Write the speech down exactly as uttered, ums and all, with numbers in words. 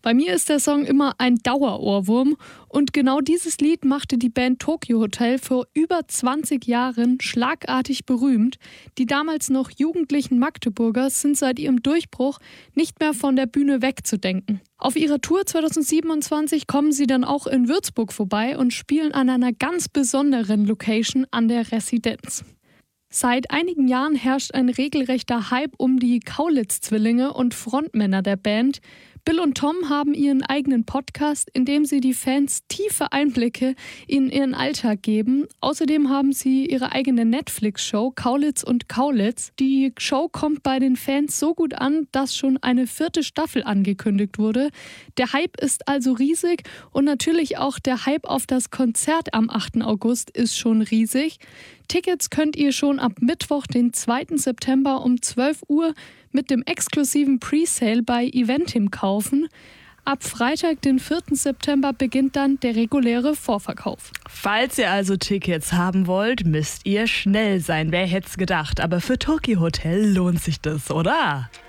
Bei mir ist der Song immer ein Dauerohrwurm und genau dieses Lied machte die Band Tokio Hotel vor über zwanzig Jahren schlagartig berühmt. Die damals noch jugendlichen Magdeburger sind seit ihrem Durchbruch nicht mehr von der Bühne wegzudenken. Auf ihrer Tour zwanzig siebenundzwanzig kommen sie dann auch in Würzburg vorbei und spielen an einer ganz besonderen Location an der Residenz. Seit einigen Jahren herrscht ein regelrechter Hype um die Kaulitz-Zwillinge und Frontmänner der Band. Bill und Tom haben ihren eigenen Podcast, in dem sie die Fans tiefe Einblicke in ihren Alltag geben. Außerdem haben sie ihre eigene Netflix-Show Kaulitz und Kaulitz. Die Show kommt bei den Fans so gut an, dass schon eine vierte Staffel angekündigt wurde. Der Hype ist also riesig und natürlich auch der Hype auf das Konzert am achten August ist schon riesig. Tickets könnt ihr schon ab Mittwoch, den zweiten September um zwölf Uhr mit dem exklusiven Presale bei Eventim kaufen. Ab Freitag, den vierten September, beginnt dann der reguläre Vorverkauf. Falls ihr also Tickets haben wollt, müsst ihr schnell sein. Wer hätte es gedacht? Aber für Tokio Hotel lohnt sich das, oder?